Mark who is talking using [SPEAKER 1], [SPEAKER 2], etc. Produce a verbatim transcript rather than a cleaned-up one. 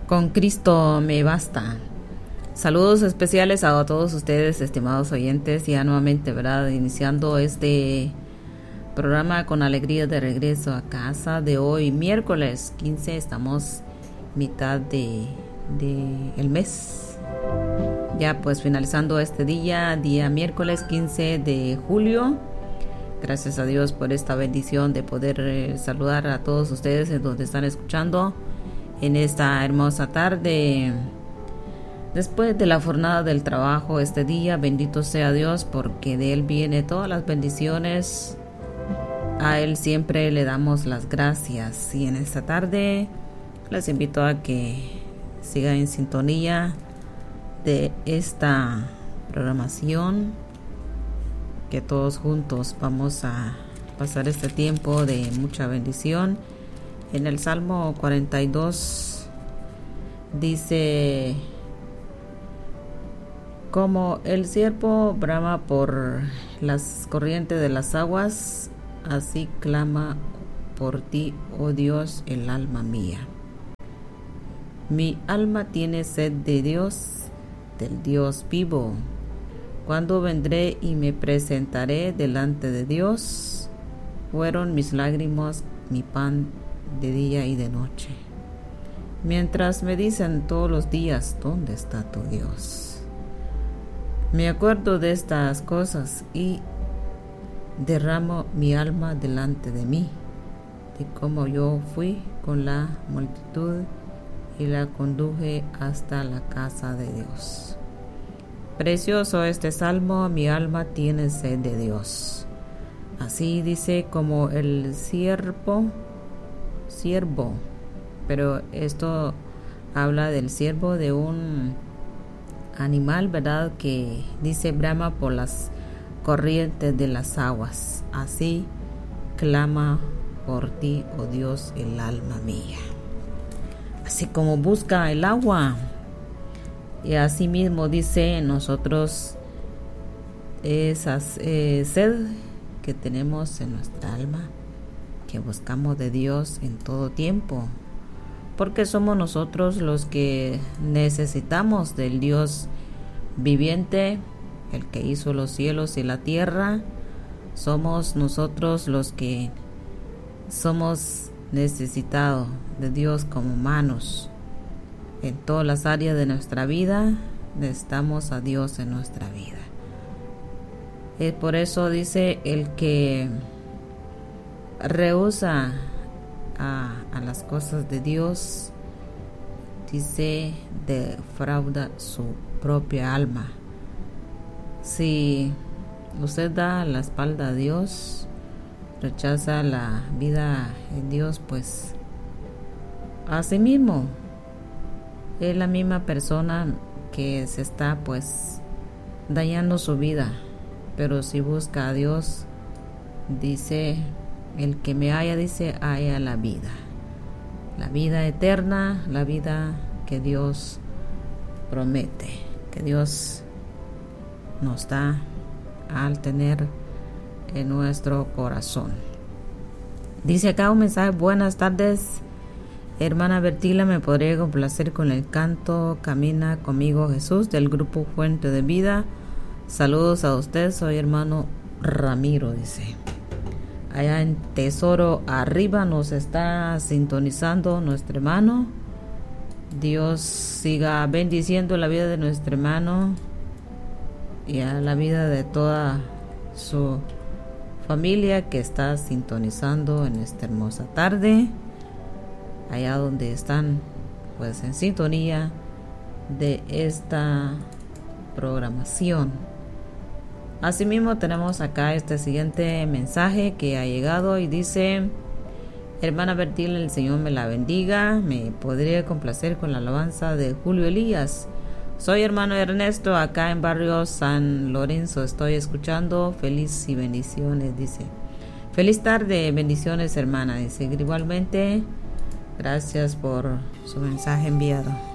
[SPEAKER 1] Con Cristo me basta. Saludos especiales a todos ustedes, estimados oyentes, ya nuevamente, ¿verdad? Iniciando este programa con alegría de regreso a casa de hoy, miércoles quince, estamos mitad de, de el mes. Ya pues finalizando este día, día miércoles quince de julio. Gracias a Dios por esta bendición de poder eh, saludar a todos ustedes en donde están escuchando en esta hermosa tarde. Después de la jornada del trabajo este día, bendito sea Dios porque de Él viene todas las bendiciones. A Él siempre le damos las gracias. Y en esta tarde les invito a que sigan en sintonía de esta programación, que todos juntos vamos a pasar este tiempo de mucha bendición. En el Salmo cuarenta y dos dice: como el ciervo brama por las corrientes de las aguas, así clama por ti, oh Dios, el alma mía. Mi alma tiene sed de Dios, del Dios vivo. Cuando vendré y me presentaré delante de Dios, fueron mis lágrimas mi pan de día y de noche. Mientras me dicen todos los días, ¿dónde está tu Dios? Me acuerdo de estas cosas y derramo mi alma delante de mí, de cómo yo fui con la multitud y la conduje hasta la casa de Dios. Precioso este salmo, mi alma tiene sed de Dios. Así dice como el ciervo, siervo, pero esto habla del ciervo, de un animal, ¿verdad? Que dice brama por las corrientes de las aguas. Así clama por ti, oh Dios, el alma mía. Así como busca el agua. Y así mismo dice nosotros esa eh, sed que tenemos en nuestra alma, que buscamos de Dios en todo tiempo, porque somos nosotros los que necesitamos del Dios viviente, el que hizo los cielos y la tierra. Somos nosotros los que somos necesitados de Dios como humanos. En todas las áreas de nuestra vida necesitamos a Dios en nuestra vida. Y por eso dice: el que rehúsa a, a las cosas de Dios, dice, defrauda su propia alma. Si usted da la espalda a Dios, rechaza la vida en Dios, pues así mismo es la misma persona que se está pues dañando su vida. Pero si busca a Dios, dice, el que me halla, dice, halla la vida, la vida eterna, la vida que Dios promete, que Dios nos da al tener en nuestro corazón. Dice acá un mensaje: buenas tardes, hermana Bertila, me podría complacer con el canto Camina conmigo Jesús del grupo Fuente de Vida. Saludos a usted, soy hermano Ramiro, dice. Allá en Tesoro Arriba nos está sintonizando nuestro hermano. Dios siga bendiciendo la vida de nuestro hermano y a la vida de toda su familia que está sintonizando en esta hermosa tarde, allá donde están pues en sintonía de esta programación. Asimismo tenemos acá este siguiente mensaje que ha llegado y dice: hermana Bertil, el Señor me la bendiga, me podría complacer con la alabanza de Julio Elías. Soy hermano Ernesto, acá en barrio San Lorenzo, estoy escuchando, feliz y bendiciones, dice. Feliz tarde, bendiciones hermana, dice. Igualmente, gracias por su mensaje enviado.